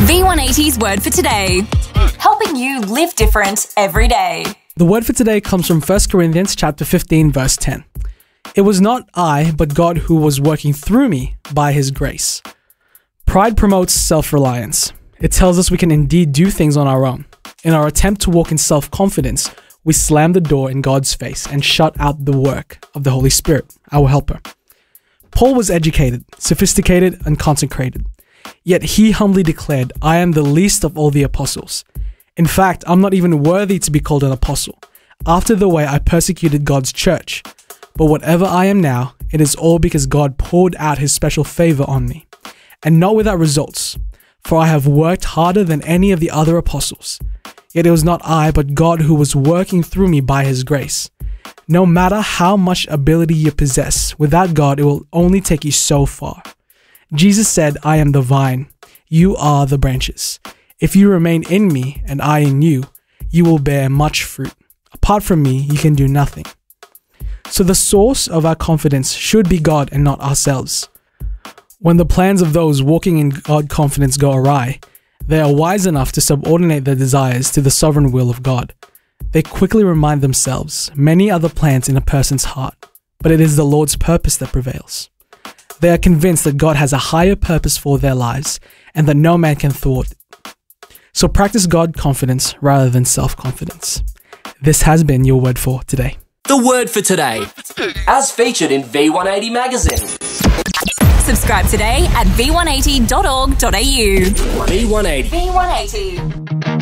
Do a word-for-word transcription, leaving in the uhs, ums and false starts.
V one eighty's Word for Today, helping you live different every day. The word for today comes from First Corinthians chapter fifteen, verse ten. It was not I, but God who was working through me by his grace. Pride promotes self-reliance. It tells us we can indeed do things on our own. In our attempt to walk in self-confidence, we slam the door in God's face and shut out the work of the Holy Spirit, our helper. Paul was educated, sophisticated, and consecrated. Yet he humbly declared, I am the least of all the apostles. In fact, I'm not even worthy to be called an apostle, after the way I persecuted God's church. But whatever I am now, it is all because God poured out his special favor on me, and not without results, for I have worked harder than any of the other apostles. Yet it was not I, but God who was working through me by his grace. No matter how much ability you possess, without God, it will only take you so far. Jesus said, I am the vine, you are the branches. If you remain in me and I in you, you will bear much fruit. Apart from me, you can do nothing. So the source of our confidence should be God and not ourselves. When the plans of those walking in God confidence go awry, they are wise enough to subordinate their desires to the sovereign will of God. They quickly remind themselves many other plans in a person's heart, but it is the Lord's purpose that prevails. They are convinced that God has a higher purpose for their lives and that no man can thwart it. So practice God confidence rather than self-confidence. This has been your word for today. The word for today, as featured in V one eighty magazine. Subscribe today at v one eighty dot org dot a u. V one eighty. V one eighty.